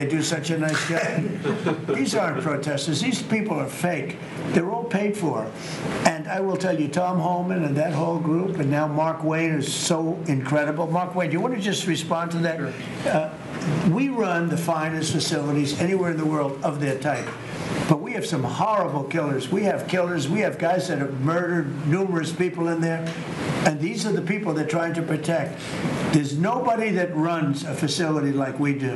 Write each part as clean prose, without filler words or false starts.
They do such a nice job. These aren't protesters. These people are fake. They're all paid for. And I will tell you, Tom Homan and that whole group, and now Mark Wayne is so incredible. Mark Wayne, do you want to just respond to that? Sure. We run the finest facilities anywhere in the world of their type. But we have some horrible killers. We have killers. We have guys that have murdered numerous people in there. And these are the people they're trying to protect. There's nobody that runs a facility like we do.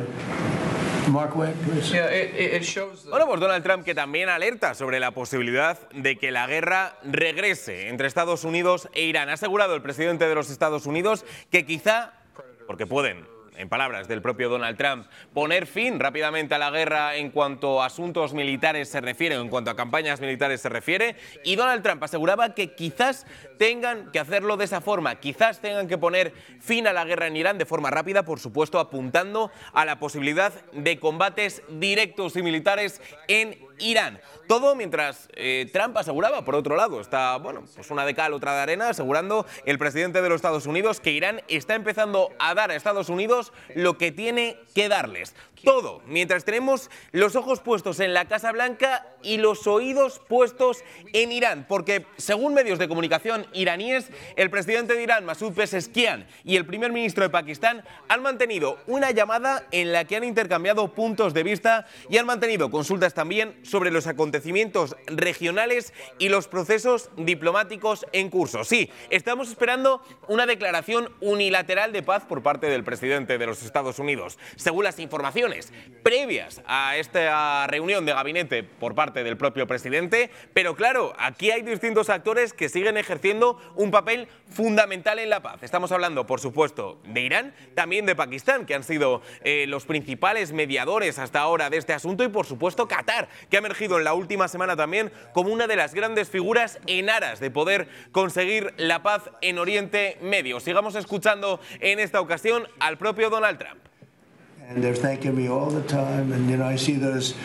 Mark Wayne, please. Bueno, pues Donald Trump, que también alerta sobre la posibilidad de que la guerra regrese entre Estados Unidos e Irán. Ha asegurado el presidente de los Estados Unidos que quizá, porque pueden, en palabras del propio Donald Trump, poner fin rápidamente a la guerra en cuanto a asuntos militares se refiere, o en cuanto a campañas militares se refiere, y Donald Trump aseguraba que quizás tengan que hacerlo de esa forma, quizás tengan que poner fin a la guerra en Irán de forma rápida, por supuesto apuntando a la posibilidad de combates directos y militares en Irán. Todo mientras Trump aseguraba, por otro lado, está, bueno, pues una de cal, otra de arena, asegurando el presidente de los Estados Unidos que Irán está empezando a dar a Estados Unidos lo que tiene que darles. Todo mientras tenemos los ojos puestos en la Casa Blanca y los oídos puestos en Irán, porque según medios de comunicación iraníes, el presidente de Irán, Masoud Pezeshkian, y el primer ministro de Pakistán han mantenido una llamada en la que han intercambiado puntos de vista y han mantenido consultas también sobre los acontecimientos regionales y los procesos diplomáticos en curso. Sí, estamos esperando una declaración unilateral de paz por parte del presidente de los Estados Unidos. Según las informaciones previas a esta reunión de gabinete por parte del propio presidente, pero claro, aquí hay distintos actores que siguen ejerciendo un papel fundamental en la paz. Estamos hablando, por supuesto, de Irán, también de Pakistán, que han sido los principales mediadores hasta ahora de este asunto, y por supuesto Qatar, que ha emergido en la última semana también como una de las grandes figuras en aras de poder conseguir la paz en Oriente Medio. Sigamos escuchando en esta ocasión al propio Donald Trump. And they're thanking me all the time, and you know I see those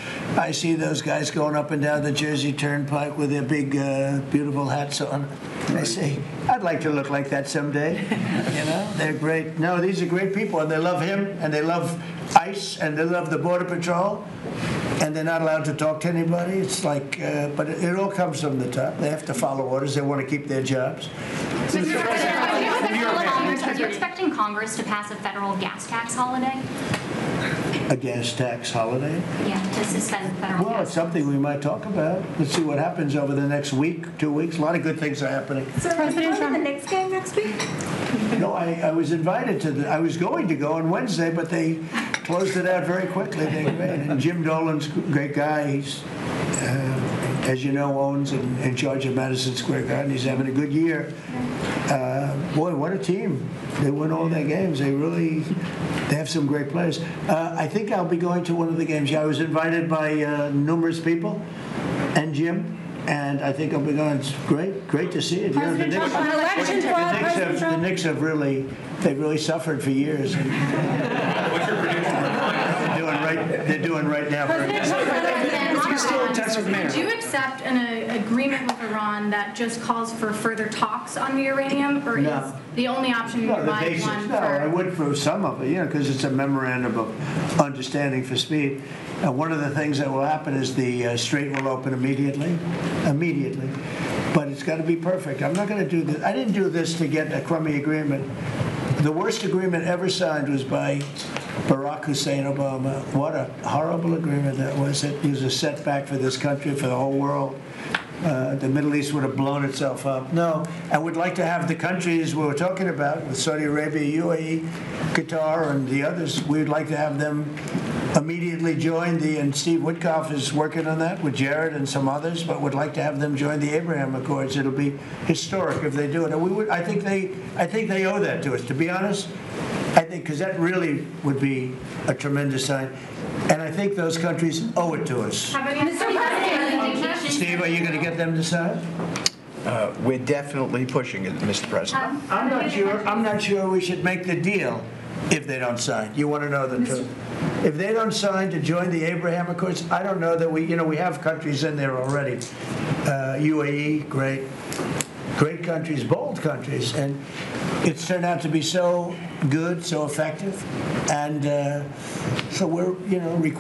guys going up and down the Jersey Turnpike with their big, beautiful hats on. And I say, I'd like to look like that someday. You know, they're great. No, these are great people, and they love him, and they love ICE, and they love the Border Patrol, and they're not allowed to talk to anybody. It's like, but it all comes from the top. They have to follow orders. They want to keep their jobs. Mr. President, are you expecting Congress to pass a federal gas tax holiday? A gas tax holiday? Yeah, to suspend federal Well, gas it's something we might talk about. Let's see what happens over the next week, 2 weeks. A lot of good things are happening. So President Trump, the Knicks game next week? No, I was invited to I was going to go on Wednesday, but they closed it out very quickly. And Jim Dolan's a great guy. He's, as you know, owns and in charge of Madison Square Garden. He's having a good year. Boy, what a team. They win all their games. They have some great players. I think I'll be going to one of the games. Yeah, I was invited by numerous people and Jim. And I think I'll be going. It's great to see it. You know, the Knicks have really suffered for years. What's your prediction? They're doing right now. Would you accept an agreement with Iran that just calls for further talks on the uranium, or No. is the only option in your The mind basics. one No, I for? would for some of it, you know, because it's a memorandum of understanding for speed. One of the things that will happen is the Strait will open immediately. But it's got to be perfect. I'm not going to do this. I didn't do this to get a crummy agreement. The worst agreement ever signed was by Barack Hussein Obama. What a horrible agreement that was. It was a setback for this country, for the whole world. The Middle East would have blown itself up. No, I would like to have the countries we were talking about, with Saudi Arabia, UAE, Qatar, and the others, we'd like to have them immediately join and Steve Witkoff is working on that with Jared and some others, but would like to have them join the Abraham Accords. It'll be historic if they do it. And I think they owe that to us, to be honest. I think, because that really would be a tremendous sign. And I think those countries owe it to us. Steve, are you going to get them to sign? We're definitely pushing it, Mr. President. I'm not sure we should make the deal if they don't sign. You want to know the truth. If they don't sign to join the Abraham Accords, I don't know that we have countries in there already. UAE, great countries, bold countries. And it's turned out to be so good, so effective, and so we're,